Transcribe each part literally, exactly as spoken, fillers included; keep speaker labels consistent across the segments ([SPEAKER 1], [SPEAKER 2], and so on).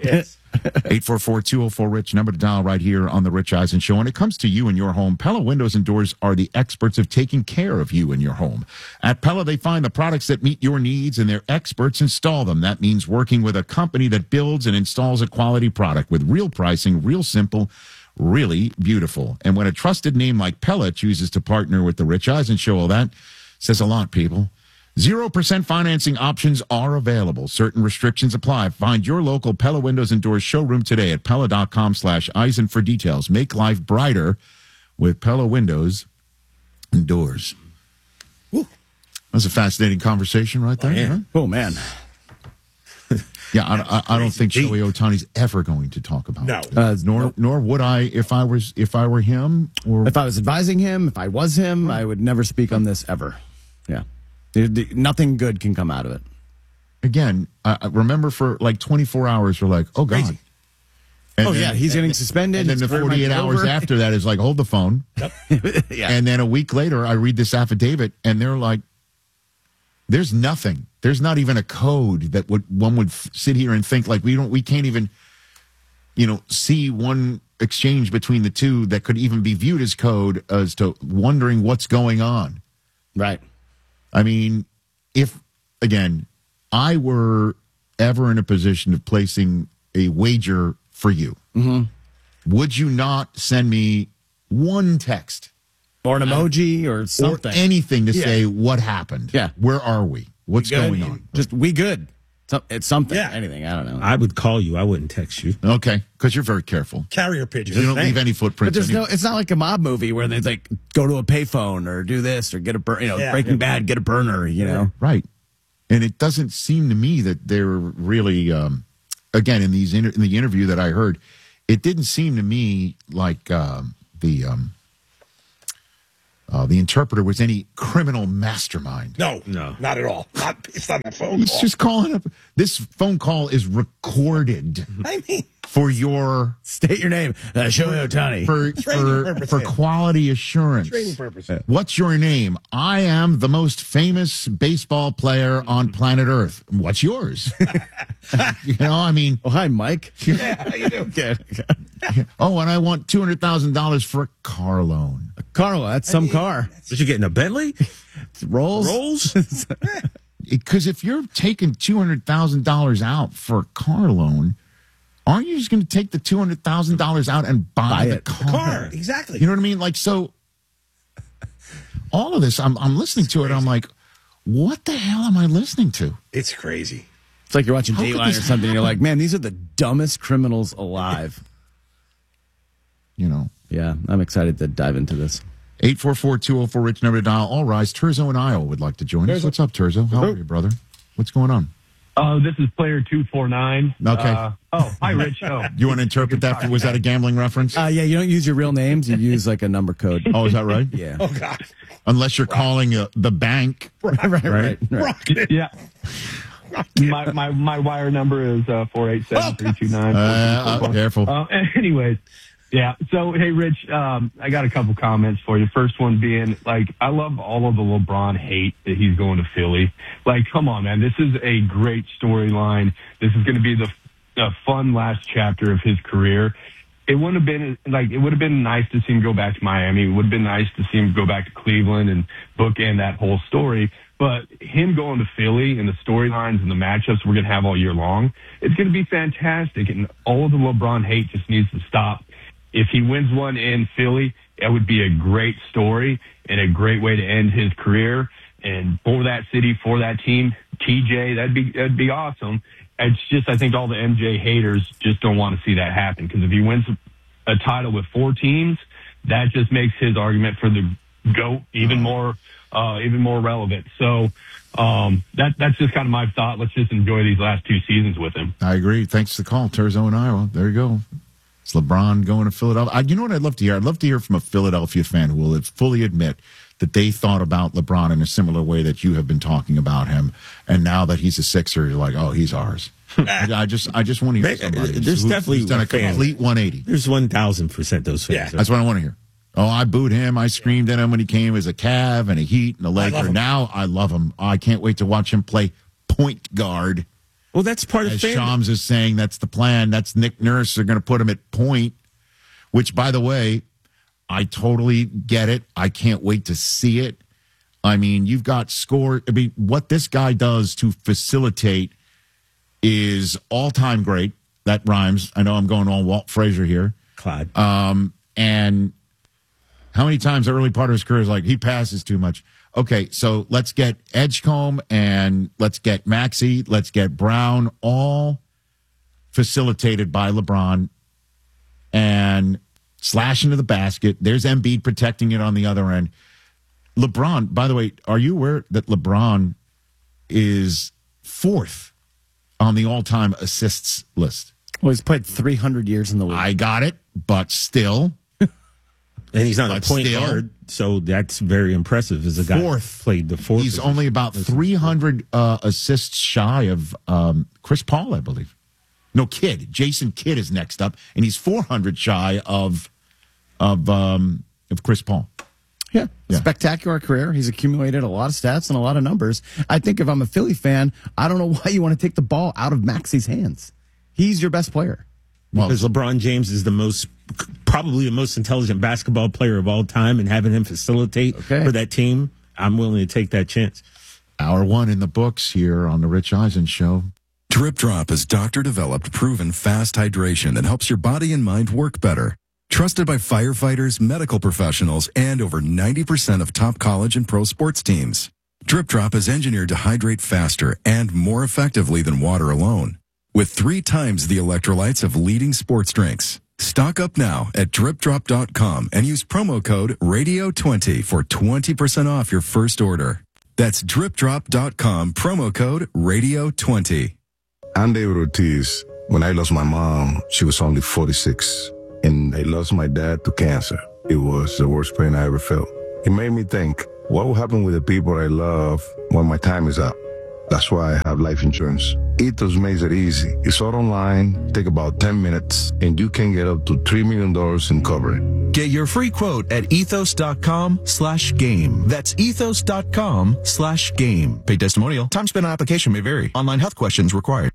[SPEAKER 1] Yes.
[SPEAKER 2] eight four four, two oh four, RICH, number to dial right here on the Rich Eisen Show. When it comes to you and your home, Pella Windows and Doors are the experts of taking care of you and your home. At Pella, they find the products that meet your needs, and their experts install them. That means working with a company that builds and installs a quality product with real pricing, real simple, really beautiful. And when a trusted name like Pella chooses to partner with the Rich Eisen Show, well, that says a lot, people. Zero percent financing options are available. Certain restrictions apply. Find your local Pella Windows and Doors showroom today at Pella.com slash Eisen for details. Make life brighter with Pella Windows and Doors. Woo. That was a fascinating conversation right there.
[SPEAKER 3] Oh, yeah.
[SPEAKER 2] Huh?
[SPEAKER 3] Oh man.
[SPEAKER 2] Yeah, I, I, I don't think Shohei Ohtani's ever going to talk about
[SPEAKER 1] No.
[SPEAKER 2] it.
[SPEAKER 3] Uh,
[SPEAKER 2] Nor
[SPEAKER 3] nope.
[SPEAKER 2] nor would I if I was if I were him or
[SPEAKER 3] If I was advising him, if I was him, I would never speak on this ever. Yeah. There- there- Nothing good can come out of it.
[SPEAKER 2] again, I I remember for like twenty-four hours we're like, oh God.
[SPEAKER 1] Crazy.
[SPEAKER 2] And
[SPEAKER 3] Oh
[SPEAKER 2] then-
[SPEAKER 3] yeah, he's getting suspended.
[SPEAKER 2] And then
[SPEAKER 3] his
[SPEAKER 2] the
[SPEAKER 3] career might
[SPEAKER 2] forty-eight
[SPEAKER 3] be
[SPEAKER 2] hours
[SPEAKER 3] over.
[SPEAKER 2] after that is like, hold the phone.
[SPEAKER 3] Yeah.
[SPEAKER 2] And then a week later, I read this affidavit, and they're like, "There's nothing. There's not even a code that would one would f- sit here and think like we don't. We can't even, you know, see one exchange between the two that could even be viewed as code as to wondering what's going on."
[SPEAKER 3] Right.
[SPEAKER 2] I mean, if again, I were ever in a position of placing a wager for you,
[SPEAKER 3] Mm-hmm.
[SPEAKER 2] would you not send me one text?
[SPEAKER 3] Or an emoji or something.
[SPEAKER 2] Or anything to
[SPEAKER 3] Yeah.
[SPEAKER 2] say what happened.
[SPEAKER 3] Yeah.
[SPEAKER 2] Where are we? What's
[SPEAKER 3] We good?
[SPEAKER 2] going on?
[SPEAKER 3] Just we good. So- It's something.
[SPEAKER 1] Yeah.
[SPEAKER 3] Anything. I don't know.
[SPEAKER 4] I would call you. I wouldn't text you.
[SPEAKER 2] Okay, because you're very careful.
[SPEAKER 1] Carrier pigeon.
[SPEAKER 2] You don't leave any
[SPEAKER 3] But
[SPEAKER 2] footprints.
[SPEAKER 3] there's
[SPEAKER 2] any-
[SPEAKER 3] no. It's not like a mob movie where they like go to a payphone or do this or get a bur- you know
[SPEAKER 1] Yeah.
[SPEAKER 3] Breaking Bad, get a burner. You know.
[SPEAKER 2] Right. And it doesn't seem to me that they're really, um, again, in these inter- in the interview that I heard, it didn't seem to me like um, the um, uh, the interpreter was any criminal mastermind.
[SPEAKER 1] No,
[SPEAKER 4] No.
[SPEAKER 1] not at all. Not based on that phone
[SPEAKER 2] He's
[SPEAKER 1] call.
[SPEAKER 2] just calling up. This phone call is recorded
[SPEAKER 1] I mean,
[SPEAKER 2] for your
[SPEAKER 3] State your name. Uh, Shohei Ohtani.
[SPEAKER 2] for
[SPEAKER 1] Training
[SPEAKER 2] for,
[SPEAKER 1] purposes.
[SPEAKER 2] for quality assurance.
[SPEAKER 1] training purposes.
[SPEAKER 2] What's your name? I am the most famous baseball player on planet Earth. What's yours? You know, I mean,
[SPEAKER 3] Oh hi, Mike.
[SPEAKER 1] Yeah, how you do?
[SPEAKER 3] Okay.
[SPEAKER 2] oh, and I want two hundred thousand dollars for a car loan.
[SPEAKER 3] Carlo, that's some car.
[SPEAKER 4] What you getting, a Bentley?
[SPEAKER 3] Rolls.
[SPEAKER 4] Rolls?
[SPEAKER 2] Because if you're taking two hundred thousand dollars out for a car loan, aren't you just going to take the two hundred thousand dollars out and buy,
[SPEAKER 3] Buy
[SPEAKER 2] the
[SPEAKER 3] it.
[SPEAKER 2] car?
[SPEAKER 1] Car, exactly.
[SPEAKER 2] You know what I mean? Like, so all of this, I'm, I'm listening to it. I'm like, what the hell am I listening to?
[SPEAKER 1] It's crazy.
[SPEAKER 3] It's like you're watching
[SPEAKER 2] How could
[SPEAKER 3] Dateline or
[SPEAKER 2] this
[SPEAKER 3] something. And you're like, man, these are the dumbest criminals alive.
[SPEAKER 2] You know,
[SPEAKER 3] Yeah, I'm excited to dive into this.
[SPEAKER 2] eight four four, two oh four, RICH, number to dial. All rise. Terzo in Iowa would like to join us. What's up, Terzo? How are you, brother? What's going on?
[SPEAKER 5] Oh, this is player two four nine.
[SPEAKER 2] Okay.
[SPEAKER 5] Uh, oh, hi, Rich. Oh,
[SPEAKER 2] You want to interpret that? Was that a gambling reference?
[SPEAKER 3] Uh, yeah, you don't use your real names. You use like a number code.
[SPEAKER 2] Oh, is that right?
[SPEAKER 3] Yeah.
[SPEAKER 1] Oh, God.
[SPEAKER 2] Unless you're calling uh, the bank.
[SPEAKER 3] right, right, right, right.
[SPEAKER 1] Rocket.
[SPEAKER 5] yeah. My, my my wire number is uh, four eight seven three two nine.
[SPEAKER 2] Uh, uh, careful.
[SPEAKER 5] Uh, anyways, yeah. So, hey, Rich, um, I got a couple comments for you. First one being, like, I love all of the LeBron hate that he's going to Philly. Like, come on, man. This is a great storyline. This is going to be the uh, fun last chapter of his career. It wouldn't have been, like, it would have been nice to see him go back to Miami. It would have been nice to see him go back to Cleveland and bookend that whole story. But him going to Philly and the storylines and the matchups we're going to have all year long, it's going to be fantastic. And all of the LeBron hate just needs to stop. If he wins one in Philly, that would be a great story and a great way to end his career. And for that city, for that team, T J, that'd be that'd be awesome. It's just, I think all the M J haters just don't want to see that happen, because if he wins a title with four teams, that just makes his argument for the GOAT even more uh, even more relevant. So um, that that's just kind of my thought. Let's just enjoy these last two seasons with him.
[SPEAKER 2] I agree. Thanks for the call, Terzo in Iowa. There you go. It's LeBron going to Philadelphia. I, you know what I'd love to hear? I'd love to hear from a Philadelphia fan who will fully admit that they thought about LeBron in a similar way that you have been talking about him, and now that he's a Sixer, you're like, oh, he's ours. I just, I just want to hear somebody.
[SPEAKER 4] There's
[SPEAKER 2] who-
[SPEAKER 4] definitely
[SPEAKER 2] who's done a
[SPEAKER 4] a fan.
[SPEAKER 2] complete one eighty.
[SPEAKER 4] There's one thousand percent those fans.
[SPEAKER 1] Yeah.
[SPEAKER 2] That's what I want to hear. Oh, I booed him. I screamed at him when he came as a Cav and a Heat and a
[SPEAKER 1] love
[SPEAKER 2] Laker.
[SPEAKER 1] him.
[SPEAKER 2] Now I love him. I can't wait to watch him play point guard
[SPEAKER 4] Well, that's part of
[SPEAKER 2] As
[SPEAKER 4] fandom.
[SPEAKER 2] Shams is saying, that's the plan. That's Nick Nurse. They're going to put him at point, which, by the way, I totally get it. I can't wait to see it. I mean, you've got score. I mean, what this guy does to facilitate is all-time great. That rhymes. I know I'm going on Walt Frazier here.
[SPEAKER 4] Clyde.
[SPEAKER 2] Um, and how many times the early part of his career is like, he passes too much. Okay, so let's get Edgecombe and let's get Maxey, let's get Brown, all facilitated by LeBron and slash into the basket. There's Embiid protecting it on the other end. LeBron, by the way, are you aware that LeBron is fourth on the all-time assists list?
[SPEAKER 3] Well, he's played three hundred years in the league.
[SPEAKER 2] I got it, but still.
[SPEAKER 4] And he's not
[SPEAKER 2] But
[SPEAKER 4] a point
[SPEAKER 2] still-
[SPEAKER 4] guard, so that's very impressive as a guy
[SPEAKER 2] Fourth.
[SPEAKER 4] who played the fourth.
[SPEAKER 2] He's
[SPEAKER 4] position.
[SPEAKER 2] only about three hundred uh, assists shy of um, Chris Paul, I believe. No, Kidd. Jason Kidd is next up, and he's four hundred shy of of um, of Chris Paul.
[SPEAKER 3] Yeah.
[SPEAKER 2] Yeah.
[SPEAKER 3] Spectacular career. He's accumulated a lot of stats and a lot of numbers. I think if I'm a Philly fan, I don't know why you want to take the ball out of Maxey's hands. He's your best player.
[SPEAKER 2] Well,
[SPEAKER 4] Because LeBron James is the most, probably the most intelligent basketball player of all time, and having him facilitate
[SPEAKER 3] Okay.
[SPEAKER 4] for that team, I'm willing to take that chance.
[SPEAKER 2] hour one in the books here on the Rich Eisen Show.
[SPEAKER 6] Drip Drop is doctor-developed, proven fast hydration that helps your body and mind work better. Trusted by firefighters, medical professionals, and over ninety percent of top college and pro sports teams. Drip Drop is engineered to hydrate faster and more effectively than water alone, with three times the electrolytes of leading sports drinks. Stock up now at drip drop dot com and use promo code radio twenty for twenty percent off your first order. That's drip drop dot com, promo code radio twenty.
[SPEAKER 7] I'm David Ortiz. When I lost my mom, she was only forty-six. And I lost my dad to cancer. It was the worst pain I ever felt. It made me think, what will happen with the people I love when my time is up? That's why I have life insurance. Ethos makes it easy. It's all online, take about ten minutes, and you can get up to three million dollars in coverage.
[SPEAKER 8] Get your free quote at ethos dot com slash game. That's ethos dot com slash game. Paid testimonial. Time spent on application may vary. Online health questions required.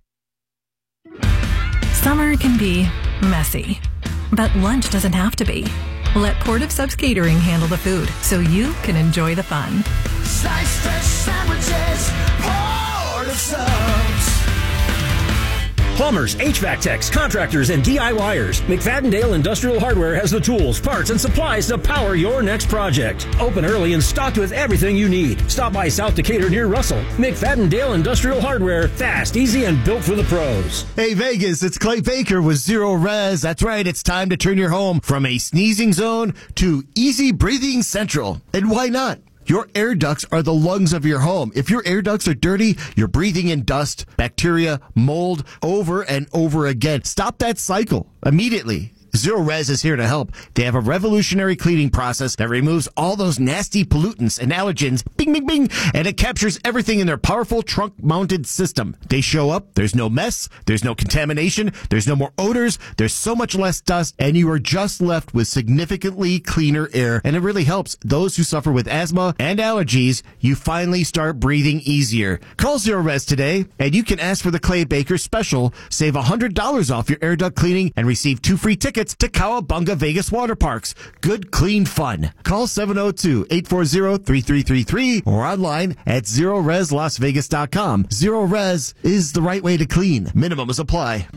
[SPEAKER 9] Summer can be messy, but lunch doesn't have to be. Let Port of Subs Catering handle the food so you can enjoy the fun.
[SPEAKER 10] Sliced fresh sandwiches, Port of Subs.
[SPEAKER 11] Plumbers, H V A C techs, contractors, and DIYers. McFadden-Dale Industrial Hardware has the tools, parts, and supplies to power your next project. Open early and stocked with everything you need. Stop by South Decatur near Russell. McFadden-Dale Industrial Hardware. Fast, easy, and built for the pros.
[SPEAKER 12] Hey Vegas, it's Clay Baker with Zero Res. That's right, it's time to turn your home from a sneezing zone to easy breathing central. And why not? Your air ducts are the lungs of your home. If your air ducts are dirty, you're breathing in dust, bacteria, mold over and over again. Stop that cycle immediately. Zero Res is here to help. They have a revolutionary cleaning process that removes all those nasty pollutants and allergens, bing, bing, bing, and it captures everything in their powerful trunk-mounted system. They show up, there's no mess, there's no contamination, there's no more odors, there's so much less dust, and you are just left with significantly cleaner air, and it really helps those who suffer with asthma and allergies. You finally start breathing easier. Call Zero Res today, and you can ask for the Clay Baker special. Save one hundred dollars off your air duct cleaning and receive two free tickets to Cowabunga Vegas Water Parks. Good, clean fun. Call seven oh two, eight four zero, three three three three or online at zero res las vegas dot com. Zero Res is the right way to clean. Minimums apply.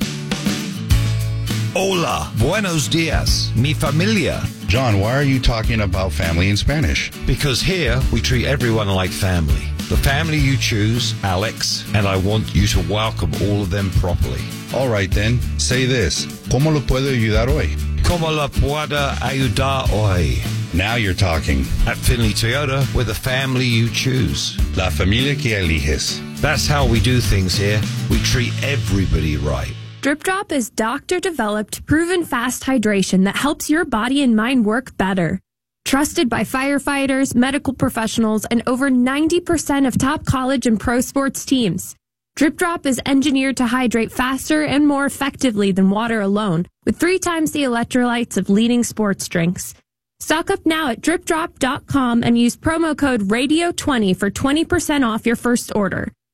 [SPEAKER 13] Hola, buenos dias, mi familia.
[SPEAKER 14] John, why are you talking about family in Spanish?
[SPEAKER 13] Because here we treat everyone like family. The family you choose, Alex, and I want you to welcome all of them properly.
[SPEAKER 14] All right then, say this. ¿Cómo lo puedo ayudar hoy?
[SPEAKER 13] ¿Cómo la puedo ayudar hoy?
[SPEAKER 14] Now you're talking.
[SPEAKER 13] At Finley Toyota, we're the family you choose.
[SPEAKER 14] La familia que eliges.
[SPEAKER 13] That's how we do things here. We treat everybody right.
[SPEAKER 15] Drip Drop is doctor-developed, proven fast hydration that helps your body and mind work better. Trusted by firefighters, medical professionals, and over ninety percent of top college and pro sports teams. Drip Drop is engineered to hydrate faster and more effectively than water alone, with three times the electrolytes of leading sports drinks. Stock up now at drip drop dot com and use promo code radio twenty for twenty percent off your first order.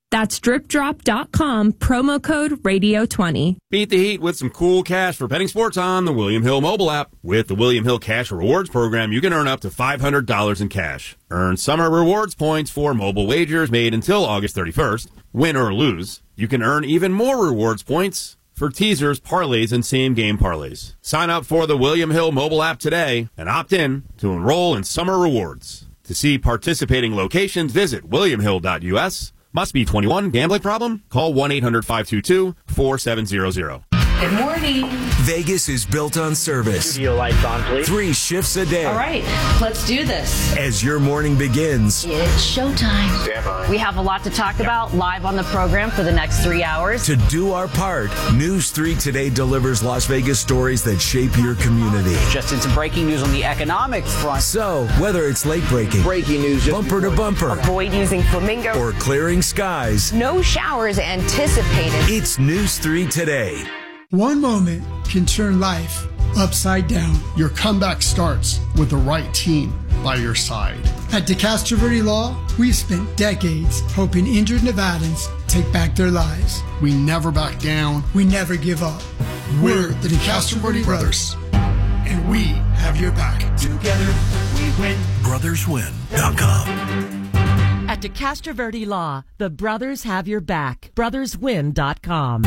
[SPEAKER 15] That's drip drop dot com, promo code radio twenty.
[SPEAKER 16] Beat the heat with some cool cash for betting sports on the William Hill mobile app. With the William Hill Cash Rewards program, you can earn up to five hundred dollars in cash. Earn summer rewards points for mobile wagers made until August thirty-first. Win or lose, you can earn even more rewards points for teasers, parlays, and same-game parlays. Sign up for the William Hill mobile app today and opt in to enroll in summer rewards. To see participating locations, visit william hill dot u s. Must be twenty-one. Gambling problem? Call one eight hundred five two two four seven zero zero.
[SPEAKER 17] Good morning.
[SPEAKER 18] Vegas is built on service.
[SPEAKER 17] Studio lights on, please.
[SPEAKER 18] Three shifts a day.
[SPEAKER 17] All right, let's do this.
[SPEAKER 18] As your morning begins.
[SPEAKER 17] It's showtime.
[SPEAKER 18] Stand by.
[SPEAKER 17] We have a lot to talk about live on the program for the next three hours.
[SPEAKER 18] To do our part, News three Today delivers Las Vegas stories that shape your community.
[SPEAKER 19] Just in some breaking news on the economic front.
[SPEAKER 18] So, whether it's late breaking,
[SPEAKER 19] breaking news,
[SPEAKER 18] bumper to bumper,
[SPEAKER 17] avoid using flamingo,
[SPEAKER 18] or clearing skies,
[SPEAKER 17] no showers anticipated.
[SPEAKER 18] It's News three Today.
[SPEAKER 20] One moment can turn life upside down. Your comeback starts with the right team by your side. At DeCastro Verde Law, we've spent decades helping injured Nevadans take back their lives. We never back down. We never give up. We're the DeCastro Verde Brothers, and we have your back. Together, we win.
[SPEAKER 21] brothers win dot com.
[SPEAKER 22] At DeCastro Verde Law, the brothers have your back. brothers win dot com.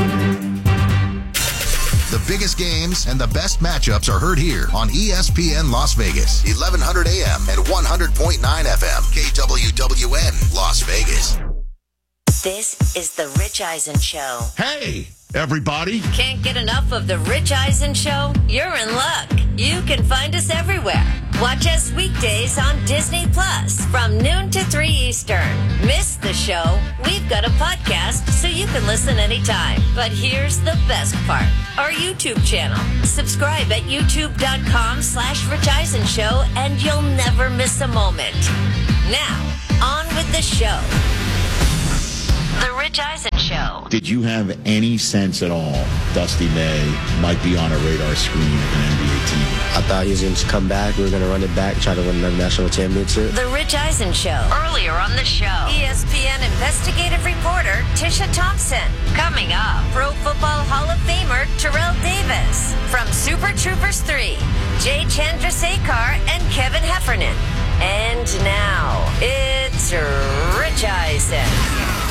[SPEAKER 23] The biggest games and the best matchups are heard here on E S P N Las Vegas, eleven hundred A M and one hundred point nine F M, K W W N, Las Vegas.
[SPEAKER 24] This is the Rich Eisen Show.
[SPEAKER 2] Hey, everybody.
[SPEAKER 24] Can't get enough of the Rich Eisen Show? You're in luck. You can find us everywhere. Watch us weekdays on Disney Plus from noon to three Eastern. Miss the show? We've got a podcast so you can listen anytime. But here's the best part. Our YouTube channel. Subscribe at youtube.com slash Rich Eisen Show and you'll never miss a moment. Now, on with the show. The Rich Eisen Show.
[SPEAKER 2] Did you have any sense at all Dusty May might be on a radar screen of an N B A team?
[SPEAKER 25] I thought he was going to come back. We were going to run it back, try to win another national championship.
[SPEAKER 24] The Rich Eisen Show. Earlier on the show, E S P N investigative reporter Tisha Thompson. Coming up, Pro Football Hall of Famer Terrell Davis. From Super Troopers three, Jay Chandrasekhar and Kevin Heffernan. And now, it's Rich Eisen.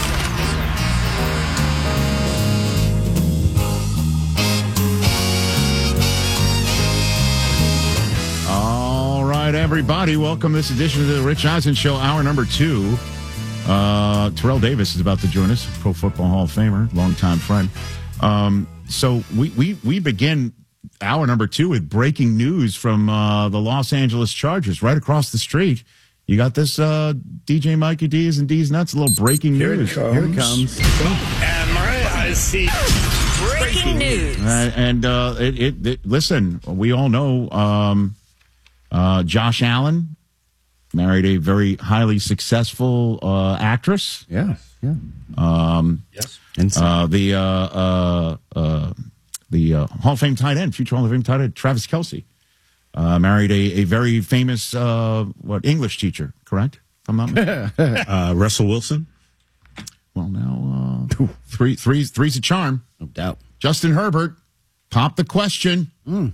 [SPEAKER 2] All right, everybody, welcome this edition of the Rich Eisen Show, hour number two. Uh, Terrell Davis is about to join us, Pro Football Hall of Famer, longtime friend. Um, so we, we, we begin hour number two with breaking news from uh, the Los Angeles Chargers right across the street. You got this, uh, D J Mikey D's and D's Nuts, a little breaking
[SPEAKER 3] Here
[SPEAKER 2] news.
[SPEAKER 3] it comes. Here it comes.
[SPEAKER 10] And Maria, I see.
[SPEAKER 24] Breaking news.
[SPEAKER 2] Uh, and uh, it, it, it, listen, we all know um, uh, Josh Allen married a very highly successful uh, actress.
[SPEAKER 3] Yeah, yeah.
[SPEAKER 2] Um,
[SPEAKER 3] yes.
[SPEAKER 2] Uh, the uh, uh, uh, the uh, Hall of Fame tight end, future Hall of Fame tight end, Travis Kelce, uh, married a, a very famous uh, what English teacher, correct? If I'm not mistaken.
[SPEAKER 4] uh, Russell Wilson.
[SPEAKER 2] Well, now uh, three, three, three's a charm,
[SPEAKER 3] no doubt.
[SPEAKER 2] Justin Herbert popped the question
[SPEAKER 3] mm.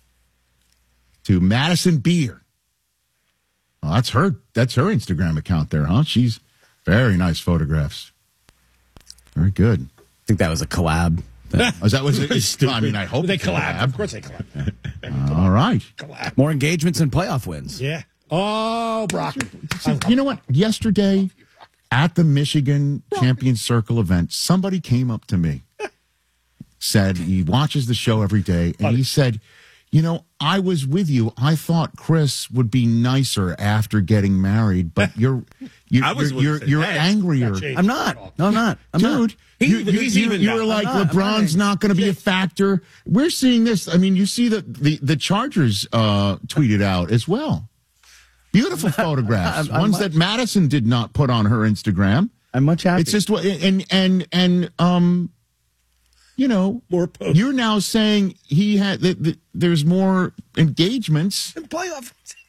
[SPEAKER 2] to Madison Beer. Well, that's her. That's her Instagram account there, huh? She's very nice photographs. Very good.
[SPEAKER 3] I think that was a collab.
[SPEAKER 2] Oh, is that was it? I mean, I hope
[SPEAKER 10] they
[SPEAKER 2] it's
[SPEAKER 10] collab.
[SPEAKER 2] collab.
[SPEAKER 10] Of course they collab.
[SPEAKER 2] Uh, all right.
[SPEAKER 10] Collab.
[SPEAKER 3] More engagements and playoff wins.
[SPEAKER 10] Yeah. Oh, Brock.
[SPEAKER 2] You know what? Yesterday at the Michigan Champion Circle event, somebody came up to me, said he watches the show every day, and he said, you know, I was with you. I thought Chris would be nicer after getting married, but you're you're
[SPEAKER 4] I was
[SPEAKER 2] you're, you're, you're angrier.
[SPEAKER 3] I'm not. No, I'm not. I'm
[SPEAKER 2] Dude,
[SPEAKER 3] not.
[SPEAKER 2] you,
[SPEAKER 10] He-
[SPEAKER 2] you,
[SPEAKER 10] he's
[SPEAKER 2] you,
[SPEAKER 10] even
[SPEAKER 2] you
[SPEAKER 10] now.
[SPEAKER 2] were like,
[SPEAKER 3] I'm not. I'm
[SPEAKER 2] LeBron's
[SPEAKER 3] not.
[SPEAKER 2] not going to be a factor. We're seeing this. I mean, you see the the, the Chargers uh, tweeted out as well. Beautiful photographs,
[SPEAKER 3] I'm- I'm
[SPEAKER 2] ones
[SPEAKER 3] much-
[SPEAKER 2] that Madison did not put on her Instagram.
[SPEAKER 3] I'm much happy.
[SPEAKER 2] It's just what and and and um, you know,
[SPEAKER 10] More posts.
[SPEAKER 2] you're now saying he had that that there's more engagements.
[SPEAKER 10] And playoff.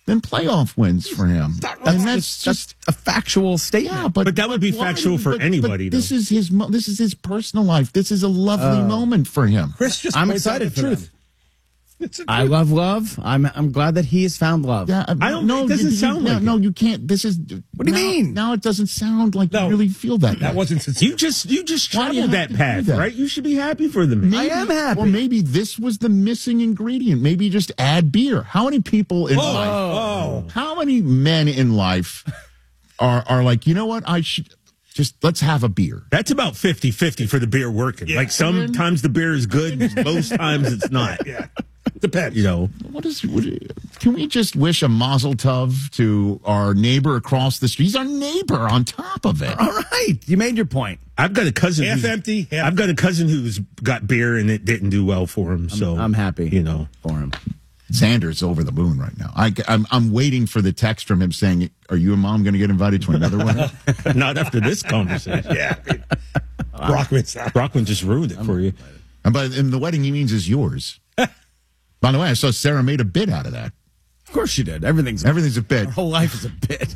[SPEAKER 2] than playoff wins for him.
[SPEAKER 3] That's,
[SPEAKER 2] and that's
[SPEAKER 3] just a factual statement.
[SPEAKER 2] Yeah, but,
[SPEAKER 4] but that would be
[SPEAKER 2] why-
[SPEAKER 4] factual for
[SPEAKER 2] but-
[SPEAKER 4] anybody.
[SPEAKER 2] But this is his. mo- This is his personal life. This is a lovely
[SPEAKER 3] Uh,
[SPEAKER 2] moment for him.
[SPEAKER 1] Chris just
[SPEAKER 3] I'm
[SPEAKER 1] points out
[SPEAKER 3] excited
[SPEAKER 1] the
[SPEAKER 3] for
[SPEAKER 1] truth.
[SPEAKER 3] them.
[SPEAKER 1] It's a
[SPEAKER 3] I love love. I'm I'm glad that he has found love.
[SPEAKER 2] Yeah,
[SPEAKER 4] I don't-
[SPEAKER 2] No,
[SPEAKER 4] it doesn't
[SPEAKER 2] you- you-
[SPEAKER 4] sound
[SPEAKER 2] no,
[SPEAKER 4] like
[SPEAKER 2] no, you can't. This is.
[SPEAKER 3] What do you
[SPEAKER 2] now-
[SPEAKER 3] mean?
[SPEAKER 2] Now it doesn't sound like
[SPEAKER 1] No,
[SPEAKER 2] you really feel that.
[SPEAKER 1] That
[SPEAKER 2] way.
[SPEAKER 1] wasn't sincere.
[SPEAKER 4] You just you just
[SPEAKER 2] Why do you
[SPEAKER 4] traveled
[SPEAKER 2] have
[SPEAKER 4] that
[SPEAKER 2] to
[SPEAKER 4] path,
[SPEAKER 2] do that?
[SPEAKER 4] right? You should be happy for them.
[SPEAKER 3] I am happy.
[SPEAKER 2] Or maybe this was the missing ingredient. Maybe just add beer. How many people in
[SPEAKER 1] Oh,
[SPEAKER 2] life?
[SPEAKER 1] oh.
[SPEAKER 2] How many men in life are are like, you know what? I should just let's have a beer.
[SPEAKER 4] That's about fifty-fifty for the beer working.
[SPEAKER 1] Yeah.
[SPEAKER 4] Like sometimes the beer is good, most times it's not.
[SPEAKER 1] Yeah. Depends.
[SPEAKER 4] You know,
[SPEAKER 2] What is? What, can we just wish a mazel tov to our neighbor across the street? He's our neighbor. On top of it,
[SPEAKER 3] All right, you made your point.
[SPEAKER 4] I've got a cousin.
[SPEAKER 1] Half
[SPEAKER 4] who's-
[SPEAKER 1] empty, half-
[SPEAKER 4] I've got a cousin who's got beer and it didn't do well for him. So
[SPEAKER 3] I'm happy.
[SPEAKER 4] You know,
[SPEAKER 3] for him.
[SPEAKER 2] Xander's over the moon right now. I, I'm I'm waiting for the text from him saying, "Are you and Mom going to get invited to another one?"
[SPEAKER 4] not after this conversation.
[SPEAKER 1] Yeah. I mean, Brockman's not.
[SPEAKER 4] Brockman just ruined it for you.
[SPEAKER 2] And by and the wedding he means is yours. By the way, I saw Sarah made a bit out of that.
[SPEAKER 3] Of course she did. Everything's
[SPEAKER 2] Everything's a bit.
[SPEAKER 3] Her whole life is a bit.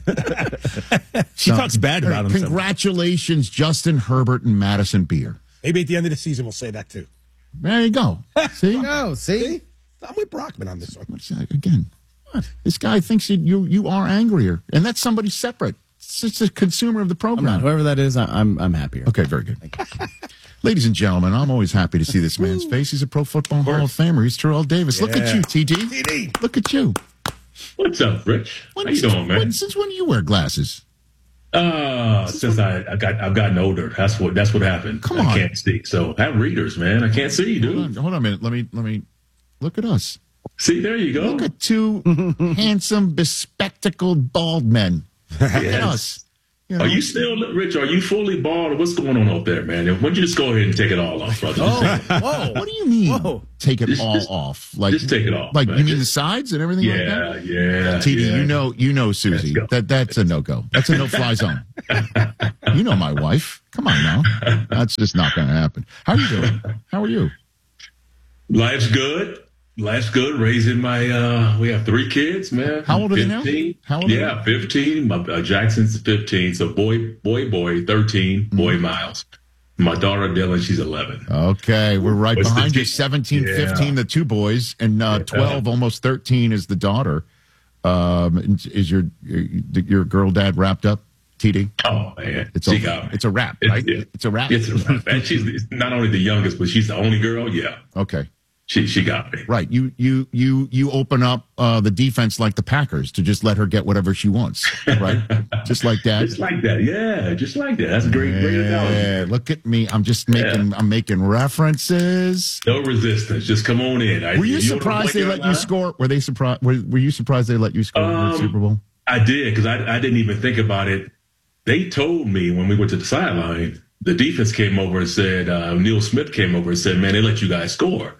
[SPEAKER 4] She
[SPEAKER 2] So,
[SPEAKER 4] talks bad about
[SPEAKER 2] hey,
[SPEAKER 4] him.
[SPEAKER 2] Congratulations, Justin Herbert and Madison Beer.
[SPEAKER 1] Maybe at the end of the season we'll say that too.
[SPEAKER 2] There you go. See?
[SPEAKER 3] No, see?
[SPEAKER 1] I'm with Brockman on this one.
[SPEAKER 2] What's that again? What? This guy thinks that you you are angrier, and that's somebody separate. It's just a consumer of the
[SPEAKER 3] I'm
[SPEAKER 2] program.
[SPEAKER 3] not. Whoever that is, I, I'm I'm happier.
[SPEAKER 2] Okay, very good. Ladies and gentlemen, I'm always happy to see this man's face. He's a Pro Football Hall of Famer. He's Terrell Davis. Look at
[SPEAKER 1] Yeah.
[SPEAKER 2] you, T D.
[SPEAKER 1] T D.
[SPEAKER 2] Look at you.
[SPEAKER 5] What's up, Rich?
[SPEAKER 2] When,
[SPEAKER 5] How you doing, man?
[SPEAKER 2] when- since when do you wear glasses?
[SPEAKER 5] Uh, since I, I got I've gotten older, that's what that's what happened.
[SPEAKER 2] Come
[SPEAKER 5] I
[SPEAKER 2] on.
[SPEAKER 5] can't see. So have readers, man. I can't see,
[SPEAKER 2] Hold
[SPEAKER 5] dude.
[SPEAKER 2] on, hold on a minute. Let me let me look at us.
[SPEAKER 5] See, there you go.
[SPEAKER 2] Look at two handsome, bespectacled bald men. Look at
[SPEAKER 5] Yes.
[SPEAKER 2] us. You know?
[SPEAKER 5] Are you still, Rich? Are you fully bald? Or what's going on out there, man? Why don't you just go ahead and take it all off, brother? Just, take, it,
[SPEAKER 3] Whoa.
[SPEAKER 2] What do you mean?
[SPEAKER 3] Whoa.
[SPEAKER 2] Take it
[SPEAKER 5] Just-
[SPEAKER 2] all
[SPEAKER 5] just-
[SPEAKER 2] off? Like
[SPEAKER 5] just take it off,
[SPEAKER 2] Like
[SPEAKER 5] man.
[SPEAKER 2] you mean
[SPEAKER 5] Just-
[SPEAKER 2] the sides and everything like
[SPEAKER 5] yeah,
[SPEAKER 2] that?
[SPEAKER 5] yeah.
[SPEAKER 2] T D,
[SPEAKER 5] yeah.
[SPEAKER 2] you know, you know, Susie,
[SPEAKER 5] Let's go.
[SPEAKER 2] that that's a no go. That's a no fly zone. You know my wife. Come on now, that's just not going to happen. How are you doing? How are you?
[SPEAKER 5] Life's good. Life's good. Raising my, uh, we have three kids, man.
[SPEAKER 2] How old are they now?
[SPEAKER 5] fifteen.
[SPEAKER 2] How old are
[SPEAKER 5] Yeah, fifteen. My, uh, Jackson's fifteen. So boy, boy, boy, thirteen.
[SPEAKER 2] Mm-hmm.
[SPEAKER 5] Boy, Miles. My daughter, Dylan, she's eleven.
[SPEAKER 2] Okay, we're right
[SPEAKER 5] What's the
[SPEAKER 2] behind you.
[SPEAKER 5] team?
[SPEAKER 2] seventeen,
[SPEAKER 5] Yeah.
[SPEAKER 2] fifteen, the two boys, and uh, twelve, almost thirteen is the daughter. Um, is your your, your girl dad wrapped up, T D?
[SPEAKER 5] Oh man,
[SPEAKER 2] It's
[SPEAKER 5] she
[SPEAKER 2] a
[SPEAKER 5] got me.
[SPEAKER 2] it's a wrap,
[SPEAKER 5] It's-
[SPEAKER 2] right?
[SPEAKER 5] yeah.
[SPEAKER 2] It's a wrap.
[SPEAKER 5] It's a wrap. And she's not only the youngest, but she's the only girl. Yeah,
[SPEAKER 2] Okay.
[SPEAKER 5] she she got me.
[SPEAKER 2] Right. You you you you open up uh, the defense like the Packers to just let her get whatever she wants. Right. Just like that.
[SPEAKER 5] Just like that. Yeah, just like that. That's a great, great analogy.
[SPEAKER 2] Yeah, look at me. I'm just making I'm making references.
[SPEAKER 5] No resistance. Just come on in. I,
[SPEAKER 2] Were you
[SPEAKER 5] wanna
[SPEAKER 2] surprised
[SPEAKER 5] play
[SPEAKER 2] they let you
[SPEAKER 5] Carolina?
[SPEAKER 2] score? Were they surprised? Were, were you surprised they let you score in the
[SPEAKER 5] Um,
[SPEAKER 2] Super Bowl?
[SPEAKER 5] I did because I, I didn't even think about it. They told me when we went to the sideline, the defense came over and said, uh, Neil Smith came over and said, man, they let you guys score.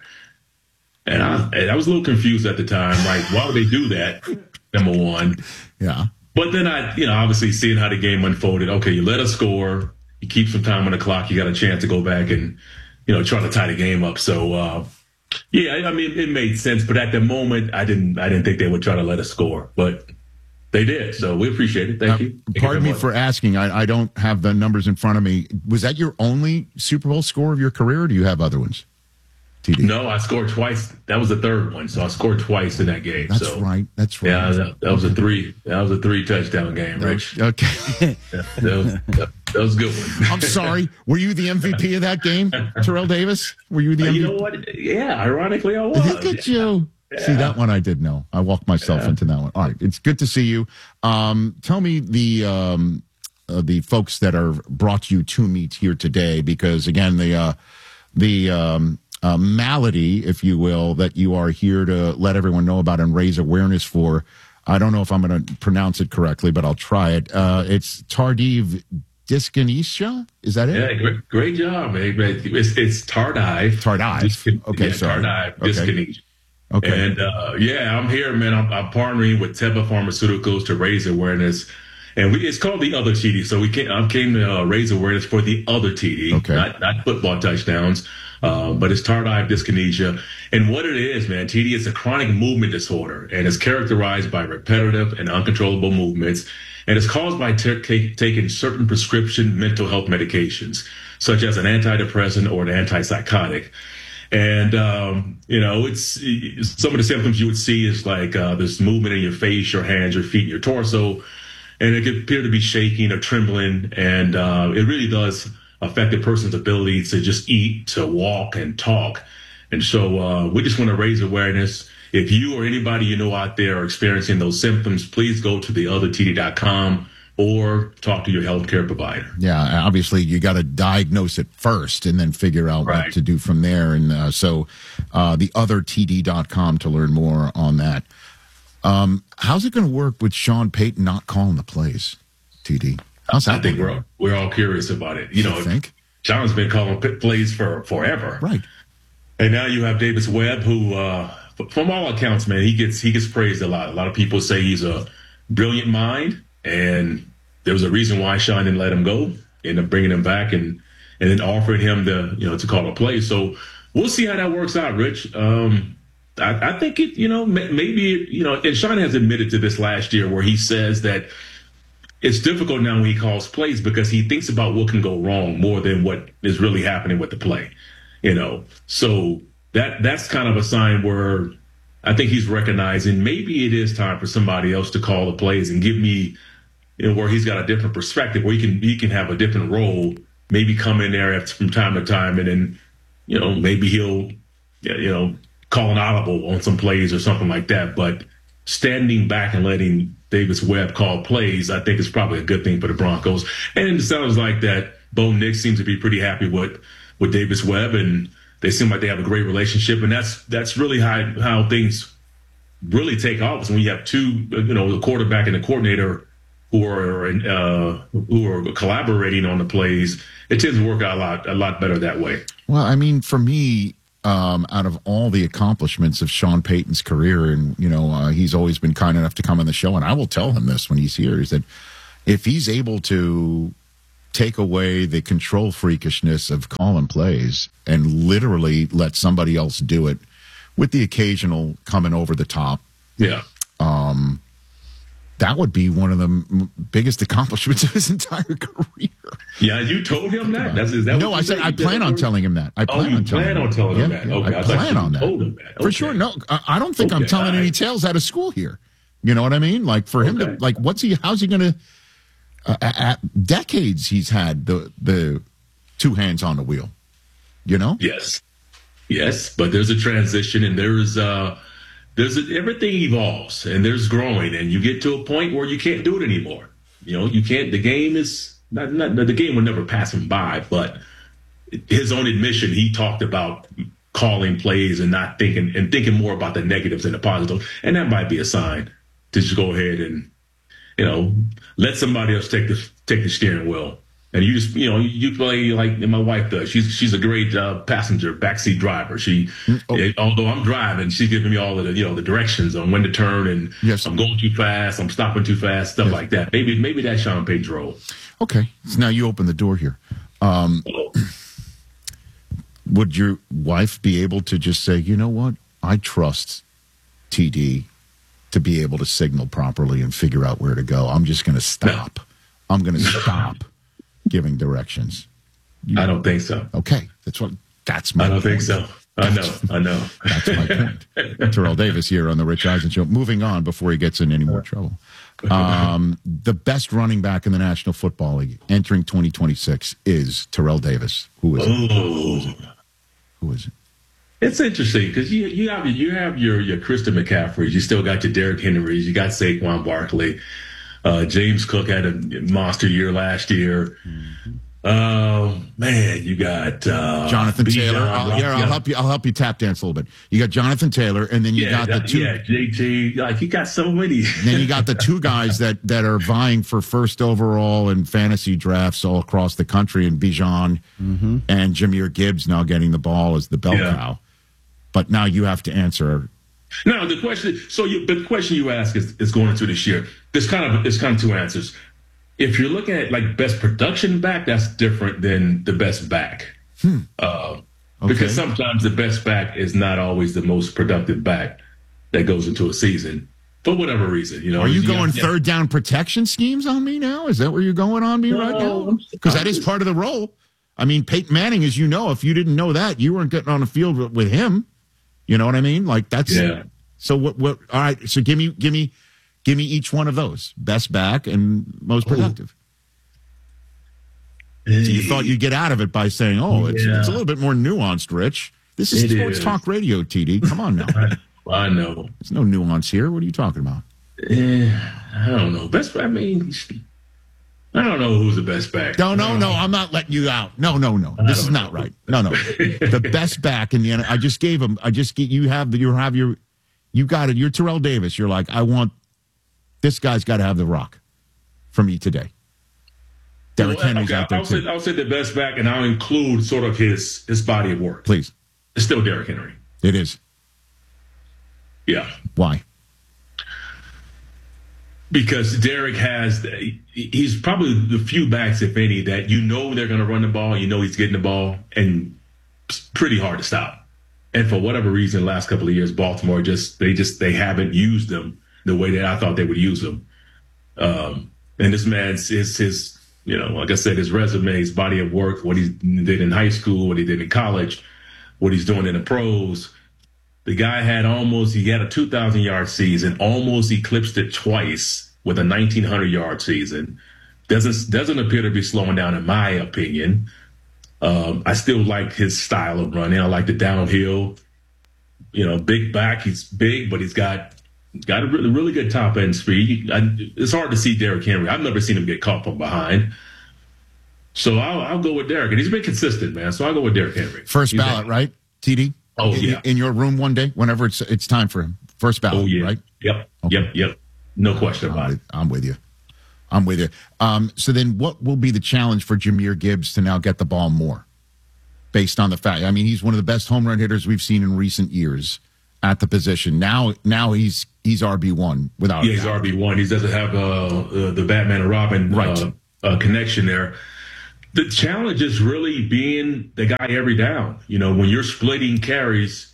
[SPEAKER 5] And I, and I was a little confused at the time, like, why would they do that? Number one.
[SPEAKER 2] Yeah.
[SPEAKER 5] But then I, you know, obviously seeing how the game unfolded, okay, you let us score, you keep some time on the clock, you got a chance to go back and, you know, try to tie the game up. So, uh, yeah, I mean, it made sense. But at the moment, I didn't, I didn't think they would try to let us score, but they did. So we appreciate it. Thank
[SPEAKER 2] Uh,
[SPEAKER 5] you. Thank you
[SPEAKER 2] pardon
[SPEAKER 5] very
[SPEAKER 2] me
[SPEAKER 5] much.
[SPEAKER 2] for asking. I, I don't have the numbers in front of me. Was that your only Super Bowl score of your career, or do you have other ones? T D.
[SPEAKER 5] No, I scored twice. That was the third one. So I scored twice in that game.
[SPEAKER 2] That's
[SPEAKER 5] so,
[SPEAKER 2] right. That's right.
[SPEAKER 5] Yeah, that, that was a three. That was a three touchdown game, Rich.
[SPEAKER 2] Okay.
[SPEAKER 5] Yeah, that, was, that, that was a good one.
[SPEAKER 2] I'm sorry. Were you the M V P of that game, Terrell Davis? Were you the
[SPEAKER 5] Uh,
[SPEAKER 2] M V P?
[SPEAKER 5] you know what? Yeah, ironically, I was.
[SPEAKER 2] Look at you. See, that one I did know. I walked myself
[SPEAKER 5] Yeah.
[SPEAKER 2] into that one. All right. It's good to see you. Um, tell me the um, uh, the folks that are brought you to meet here today, because, again, the uh, the um, uh, malady, if you will, that you are here to let everyone know about and raise awareness for. I don't know if I'm going to pronounce it correctly, but I'll try it. Uh, it's tardive dyskinesia. Is that it?
[SPEAKER 5] Yeah, great, great job, man. It's, it's tardive.
[SPEAKER 2] Tardive.
[SPEAKER 5] Dyskin-
[SPEAKER 2] Okay,
[SPEAKER 5] yeah,
[SPEAKER 2] sorry.
[SPEAKER 5] tardive
[SPEAKER 2] Okay.
[SPEAKER 5] dyskinesia.
[SPEAKER 2] Okay.
[SPEAKER 5] And uh, yeah, I'm here, man. I'm, I'm partnering with Teva Pharmaceuticals to raise awareness, and we, it's called the other T D. So we came, I came to uh, raise awareness for the other T D,
[SPEAKER 2] Okay.
[SPEAKER 5] not not football touchdowns. Uh, but it's tardive dyskinesia. And what it is, man, T D, it's a chronic movement disorder, and it's characterized by repetitive and uncontrollable movements. And it's caused by t- t- taking certain prescription mental health medications, such as an antidepressant or an antipsychotic. And, um, you know, it's some of the symptoms you would see is like uh, this movement in your face, your hands, your feet, your torso. And it could appear to be shaking or trembling. And uh, it really does affect a person's ability to just eat, to walk, and talk. And so uh, we just want to raise awareness. If you or anybody you know out there are experiencing those symptoms, please go to the other T D dot com or talk to your healthcare provider.
[SPEAKER 2] Yeah, obviously you got to diagnose it first and then figure out
[SPEAKER 5] Right.
[SPEAKER 2] what to do from there. And uh, so uh, the other T D dot com to learn more on that. Um, how's it going to work with Sean Payton not calling the plays, T D? How's that?
[SPEAKER 5] I think we're all, we're all curious about it. You know,
[SPEAKER 2] think?
[SPEAKER 5] Sean's been calling pit plays for forever.
[SPEAKER 2] Right.
[SPEAKER 5] And now you have Davis Webb, who, uh, from all accounts, man, he gets he gets praised a lot. A lot of people say he's a brilliant mind, and there was a reason why Sean didn't let him go. Ended up bringing him back and and then offering him the you know to call a play. So we'll see how that works out, Rich. Um, I, I think it, you know, maybe you know, and Sean has admitted to this last year where he says that it's difficult now when he calls plays because he thinks about what can go wrong more than what is really happening with the play. You know, so that that's kind of a sign where I think he's recognizing maybe it is time for somebody else to call the plays and give me, you know, where he's got a different perspective, where he can he can have a different role, maybe come in there after, from time to time, and then, you know, maybe he'll, you know, call an audible on some plays or something like that. But standing back and letting Davis Webb call plays, I think is probably a good thing for the Broncos. And it sounds like that Bo Nix seems to be pretty happy with with Davis Webb, and they seem like they have a great relationship. And that's that's really how how things really take off, is when you have two, you know, the quarterback and the coordinator who are uh, who are collaborating on the plays. It tends to work out a lot a lot better that way.
[SPEAKER 2] Well, I mean, for me, um, out of all the accomplishments of Sean Payton's career, and, you know, uh, he's always been kind enough to come on the show, and I will tell him this when he's here, is that if he's able to take away the control freakishness of calling plays and literally let somebody else do it with the occasional coming over the top.
[SPEAKER 5] Yeah.
[SPEAKER 2] Um, that would be one of the m- biggest accomplishments of his entire career.
[SPEAKER 5] Yeah, you told him that? That's, is that
[SPEAKER 2] no,
[SPEAKER 5] what
[SPEAKER 2] I said
[SPEAKER 5] said?
[SPEAKER 2] I
[SPEAKER 5] You
[SPEAKER 2] plan
[SPEAKER 5] did
[SPEAKER 2] on
[SPEAKER 5] that?
[SPEAKER 2] telling him that. I plan
[SPEAKER 5] oh, you
[SPEAKER 2] on telling
[SPEAKER 5] plan
[SPEAKER 2] him
[SPEAKER 5] on telling
[SPEAKER 2] yeah,
[SPEAKER 5] him that.
[SPEAKER 2] yeah,
[SPEAKER 5] Okay,
[SPEAKER 2] I
[SPEAKER 5] I thought
[SPEAKER 2] plan
[SPEAKER 5] you
[SPEAKER 2] on that.
[SPEAKER 5] told him that.
[SPEAKER 2] For
[SPEAKER 5] Okay.
[SPEAKER 2] sure. No, I, I don't think I'm
[SPEAKER 5] Okay,
[SPEAKER 2] telling
[SPEAKER 5] all
[SPEAKER 2] any
[SPEAKER 5] right.
[SPEAKER 2] tales out of school here. You know what I mean? Like, for him
[SPEAKER 5] Okay.
[SPEAKER 2] to, like, what's he, how's he going to, uh, at decades he's had the the two hands on the wheel, you know?
[SPEAKER 5] Yes. Yes, but there's a transition, and there's uh there's a, everything evolves, and there's growing, and you get to a point where you can't do it anymore. You know, you can't. The game is not, not the game will never pass him by, but his own admission, he talked about calling plays and not thinking and thinking more about the negatives than the positives, and that might be a sign to just go ahead and, you know, let somebody else take the take the steering wheel. And you just, you know, you play like my wife does. She's she's a great uh, passenger, backseat driver. She,
[SPEAKER 2] Oh.
[SPEAKER 5] eh, although I'm driving, she's giving me all of the, you know, the directions on when to turn, and
[SPEAKER 2] Yes.
[SPEAKER 5] I'm going too fast, I'm stopping too fast, stuff like that. Maybe maybe that's Sean Payton's role.
[SPEAKER 2] Okay. So now you open the door here. Um, would your wife be able to just say, you know what? I trust T D to be able to signal properly and figure out where to go. I'm just going to stop. I'm going to stop giving directions. You
[SPEAKER 5] I don't think so.
[SPEAKER 2] Okay. That's what, that's my
[SPEAKER 5] I don't
[SPEAKER 2] point.
[SPEAKER 5] think so. I know. I know.
[SPEAKER 2] That's my point. Terrell Davis here on the Rich Eisen Show. Moving on before he gets in any more trouble. Um, the best running back in the National Football League entering twenty twenty-six is Terrell Davis. Who is it? Who is it? Who is it?
[SPEAKER 5] It's interesting because you you have you have your your Christian McCaffreys, you still got your Derrick Henrys, you got Saquon Barkley, uh, James Cook had a monster year last year. Mm-hmm. Uh, man, you got uh,
[SPEAKER 2] Jonathan
[SPEAKER 5] Bijan
[SPEAKER 2] Taylor. I'll,
[SPEAKER 5] Robinson.
[SPEAKER 2] here, I'll help you. I'll help you tap dance a little bit. You got Jonathan Taylor, and then you
[SPEAKER 5] yeah,
[SPEAKER 2] got the
[SPEAKER 5] that-
[SPEAKER 2] two.
[SPEAKER 5] Yeah, J T. Like you got so many.
[SPEAKER 2] Then you got the two guys that, that are vying for first overall in fantasy drafts all across the country, and Bijan
[SPEAKER 3] Mm-hmm.
[SPEAKER 2] and Jahmyr Gibbs now getting the ball as the bell
[SPEAKER 5] Yeah.
[SPEAKER 2] cow. But now you have to answer.
[SPEAKER 5] No, the question. So, you, but the question you ask is, is going into this year. There's kind of it's kind of two answers. If you're looking at like best production back, that's different than the best back.
[SPEAKER 2] Hmm.
[SPEAKER 5] Uh,
[SPEAKER 2] Okay.
[SPEAKER 5] Because sometimes the best back is not always the most productive back that goes into a season for whatever reason. You know,
[SPEAKER 2] Are you
[SPEAKER 5] you
[SPEAKER 2] going
[SPEAKER 5] got-
[SPEAKER 2] third down protection schemes on me now? Is that where you're going on me right now? Because that is part of the role. I mean, Peyton Manning, as you know, if you didn't know that, you weren't getting on the field with, with him. You know what I mean? Like that's
[SPEAKER 5] Yeah.
[SPEAKER 2] So what? What? All right. So give me, give me, give me each one of those: best back and most productive. So you thought you'd get out of it by saying, "Oh, it's,
[SPEAKER 5] Yeah.
[SPEAKER 2] it's a little bit more nuanced, Rich." This is
[SPEAKER 5] It
[SPEAKER 2] sports
[SPEAKER 5] is.
[SPEAKER 2] talk radio, T D. Come on now.
[SPEAKER 5] I know.
[SPEAKER 2] There's no nuance here. What are you talking about?
[SPEAKER 5] Eh, I don't know. Best. I mean, I don't know who's the best back.
[SPEAKER 2] No, no, no. I'm not letting you out. No, no, no. This is not right. No, no. The best back in the N F L. I just gave him. I just get you have the you have your you got it. You're Terrell Davis. You're like I want this guy's got to have the rock for me today. Derrick
[SPEAKER 5] Well,
[SPEAKER 2] Henry's
[SPEAKER 5] okay,
[SPEAKER 2] out there
[SPEAKER 5] I'll
[SPEAKER 2] too.
[SPEAKER 5] say, I'll say the best back, and I'll include sort of his his body of work.
[SPEAKER 2] Please.
[SPEAKER 5] It's still Derrick Henry.
[SPEAKER 2] It is.
[SPEAKER 5] Yeah.
[SPEAKER 2] Why?
[SPEAKER 5] Because Derrick has, the, he's probably the few backs, if any, that you know they're going to run the ball, you know he's getting the ball, and it's pretty hard to stop. And for whatever reason, the last couple of years, Baltimore just, they just, they haven't used them the way that I thought they would use them. Um, and this man's, his, his, you know, like I said, his resume, his body of work, what he did in high school, what he did in college, what he's doing in the pros. The guy had almost, he had a two thousand yard season, almost eclipsed it twice with a nineteen hundred yard season. Doesn't, doesn't appear to be slowing down, in my opinion. Um, I still like his style of running. I like the downhill, you know, big back. He's big, but he's got, got a really, really good top end speed. I, it's hard to see Derrick Henry. I've never seen him get caught from behind. So I'll, I'll go with Derrick. And he's been consistent, man. So I'll go with Derrick Henry.
[SPEAKER 2] First
[SPEAKER 5] He's
[SPEAKER 2] ballot,
[SPEAKER 5] been-
[SPEAKER 2] right? T D?
[SPEAKER 5] Oh,
[SPEAKER 2] in,
[SPEAKER 5] yeah.
[SPEAKER 2] In your room one day, whenever it's it's time for him. First ballot,
[SPEAKER 5] Oh, yeah.
[SPEAKER 2] right?
[SPEAKER 5] Yep. Yep. Yep. No question about it.
[SPEAKER 2] I'm with you. I'm with you. Um, so then what will be the challenge for Jahmyr Gibbs to now get the ball more? Based on the fact, I mean, he's one of the best home run hitters we've seen in recent years at the position. Now, now he's he's R B one without.
[SPEAKER 5] Yeah, he's R B one. He doesn't have uh, uh, the Batman and Robin
[SPEAKER 2] Right.
[SPEAKER 5] uh, uh, connection there. The challenge is really being the guy every down. You know, when you're splitting carries,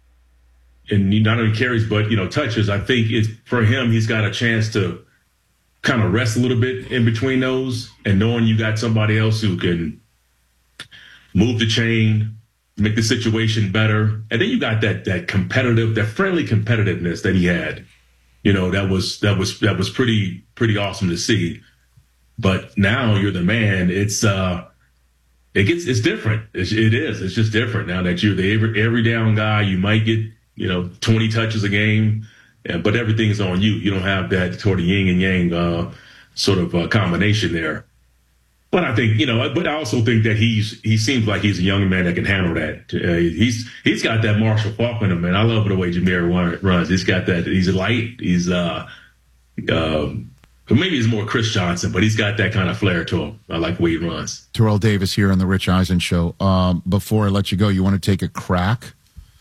[SPEAKER 5] and not only carries but you know touches, I think it's for him. He's got a chance to kind of rest a little bit in between those, and knowing you got somebody else who can move the chain, make the situation better, and then you got that that competitive, that friendly competitiveness that he had. You know, that was that was that was pretty pretty awesome to see. But now you're the man. It's uh, it gets it's different. It's, it is. It's just different now that you're the every, every down guy. You might get you know twenty touches a game, yeah, but everything's on you. You don't have that sort of yin and yang uh, sort of uh, combination there. But I think you know. But I also think that he's he seems like he's a young man that can handle that. Uh, he's he's got that Marshall Faulk in him, man. I love the way Jahmyr runs. He's got that. He's light. He's uh. um Maybe he's more Chris Johnson, but he's got that kind of flair to him. I like the way he runs.
[SPEAKER 2] Terrell Davis here on the Rich Eisen Show. Um, before I let you go, you want to take a crack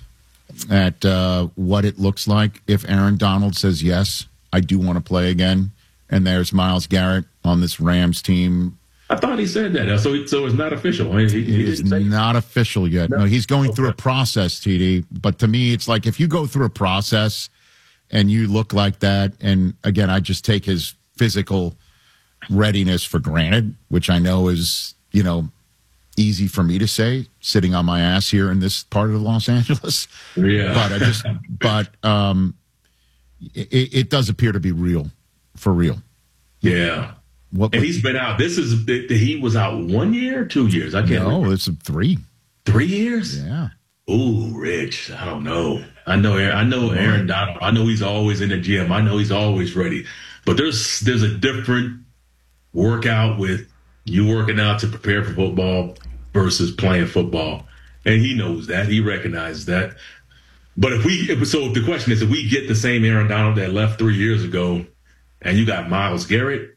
[SPEAKER 2] at uh, what it looks like if Aaron Donald says, yes, I do want to play again, and there's Myles Garrett on this Rams team.
[SPEAKER 5] I thought he said that. So, so it's not official. He, he
[SPEAKER 2] it is not official yet. No, no he's going okay. through a process, T D. But to me, it's like if you go through a process and you look like that, and again, I just take his physical readiness for granted, which I know is, you know, easy for me to say, sitting on my ass here in this part of Los Angeles.
[SPEAKER 5] Yeah.
[SPEAKER 2] But I just, but um, it, it does appear to be real, for real.
[SPEAKER 5] Yeah.
[SPEAKER 2] What?
[SPEAKER 5] And he's been out. This is he was out one year, two years. I can't.
[SPEAKER 2] No,
[SPEAKER 5] remember.
[SPEAKER 2] It's three.
[SPEAKER 5] Three years.
[SPEAKER 2] Yeah.
[SPEAKER 5] Ooh, Rich. I don't know. I know. I know Aaron Donald. I know he's always in the gym. I know he's always ready. But there's there's a different workout with you working out to prepare for football versus playing football, and he knows that. He recognizes that. But if we if, so, if the question is, if we get the same Aaron Donald that left three years ago, and you got Myles Garrett,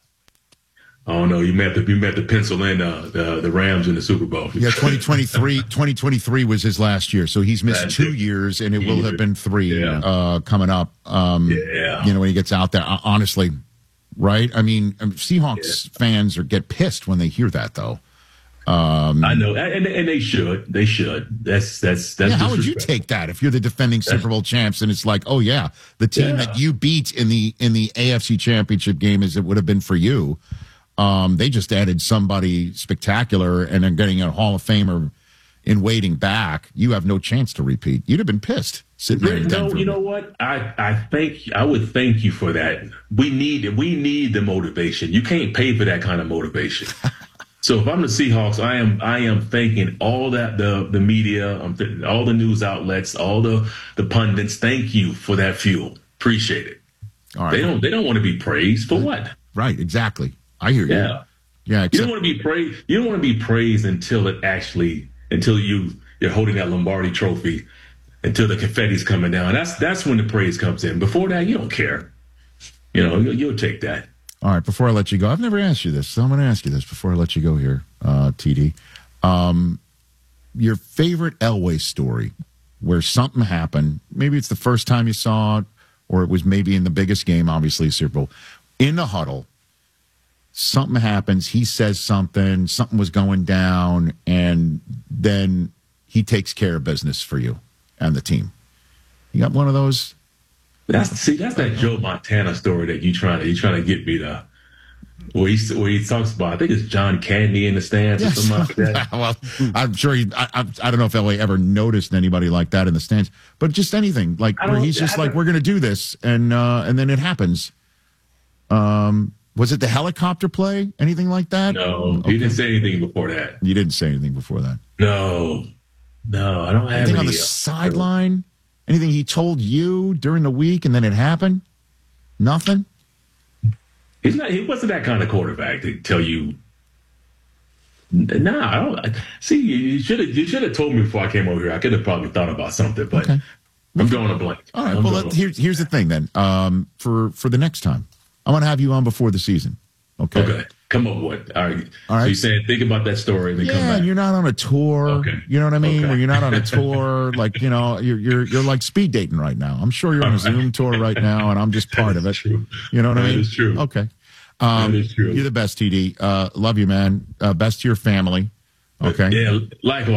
[SPEAKER 5] I don't know. You may have to you may have to pencil in uh, the the Rams in the Super Bowl.
[SPEAKER 2] Yeah, twenty twenty-three twenty twenty-three was his last year, so he's missed
[SPEAKER 5] That's
[SPEAKER 2] two
[SPEAKER 5] it.
[SPEAKER 2] years, and it will have been three
[SPEAKER 5] Yeah.
[SPEAKER 2] uh, coming up. Um,
[SPEAKER 5] Yeah.
[SPEAKER 2] You know, when he gets out there, uh, honestly, right? I mean, um, Seahawks fans are get pissed when they hear that, though. Um,
[SPEAKER 5] I know, and, and they should. They should. That's that's that's.
[SPEAKER 2] Yeah, how would you take that if you're the defending Super Bowl champs and it's like, oh yeah, the team
[SPEAKER 5] Yeah.
[SPEAKER 2] that you beat in the in the A F C Championship game as it would have been for you, um, they just added somebody spectacular and are getting a Hall of Famer in waiting back. You have no chance to repeat. You'd have been pissed sitting there in
[SPEAKER 5] No,
[SPEAKER 2] Denver.
[SPEAKER 5] you know what? I, I think I would thank you for that. We need we need the motivation. You can't pay for that kind of motivation. So if I'm the Seahawks, I am I am thanking all that the the media, I'm th- all the news outlets, all the the pundits. Thank you for that fuel. Appreciate it.
[SPEAKER 2] All right.
[SPEAKER 5] They don't they don't want to be praised for what?
[SPEAKER 2] Right, exactly. I hear you.
[SPEAKER 5] Yeah.
[SPEAKER 2] Yeah,
[SPEAKER 5] You
[SPEAKER 2] except,
[SPEAKER 5] don't want to be praised. You don't want to be praised until it actually until you you're holding that Lombardi trophy, until the confetti's coming down. That's that's when the praise comes in. Before that, you don't care. You know, you'll, you'll take that.
[SPEAKER 2] all right, before I let you go, I've never asked you this, so I'm going to ask you this before I let you go here, uh, T D. Um, your favorite Elway story where something happened, maybe it's the first time you saw it, or it was maybe in the biggest game, obviously, Super Bowl, in the huddle, something happens, he says something, something was going down, and then he takes care of business for you and the team. You got one of those?
[SPEAKER 5] That's see, that's that Joe Montana story that you trying to you trying to get me to. Where he where he talks about, I think it's John Candy in the stands or something like that.
[SPEAKER 2] Well, I'm sure he. I, I, I don't know if L A ever noticed anybody like that in the stands, but just anything like
[SPEAKER 5] I
[SPEAKER 2] where
[SPEAKER 5] don't-
[SPEAKER 2] he's just
[SPEAKER 5] I
[SPEAKER 2] like,
[SPEAKER 5] don't-
[SPEAKER 2] "We're going to do this," and uh, and then it happens. Um, was it the helicopter play? Anything like that?
[SPEAKER 5] No, he didn't say anything before that.
[SPEAKER 2] You didn't say anything before that.
[SPEAKER 5] No, no, I don't have
[SPEAKER 2] Anything
[SPEAKER 5] any.
[SPEAKER 2] on the
[SPEAKER 5] uh,
[SPEAKER 2] sideline? Anything he told you during the week and then it happened? Nothing.
[SPEAKER 5] He's not. He wasn't that kind of quarterback to tell you. Nah, I don't. See, you should have. You should have told me before I came over here. I could have probably thought about something, but I'm drawing a blank.
[SPEAKER 2] All right.
[SPEAKER 5] I'm
[SPEAKER 2] Well,
[SPEAKER 5] drawing
[SPEAKER 2] let,
[SPEAKER 5] a-
[SPEAKER 2] here's here's the thing then. Um, for for the next time, I want to have you on before the season. Okay.
[SPEAKER 5] Okay. Come up with. All right.
[SPEAKER 2] All right.
[SPEAKER 5] So you're saying think about that story and then come
[SPEAKER 2] Yeah,
[SPEAKER 5] back.
[SPEAKER 2] and you're not on a tour.
[SPEAKER 5] Okay.
[SPEAKER 2] You know what I mean?
[SPEAKER 5] Okay.
[SPEAKER 2] Where you're not on a tour, like you know, you're you're you're like speed dating right now. I'm sure you're on a Zoom tour right now, and I'm just part of it.
[SPEAKER 5] True.
[SPEAKER 2] You know what I
[SPEAKER 5] That
[SPEAKER 2] mean?
[SPEAKER 5] is true.
[SPEAKER 2] Okay. Um,
[SPEAKER 5] That is true.
[SPEAKER 2] You're the best, T D. Uh, love you, man. Uh, best to your family. Okay.
[SPEAKER 5] Yeah. Likewise.